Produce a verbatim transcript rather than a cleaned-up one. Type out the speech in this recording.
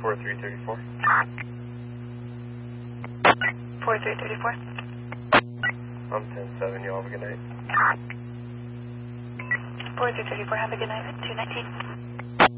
four three three four. four three three four. I'm ten seven, y'all have a good night. four three three four, have a good night at two nineteen.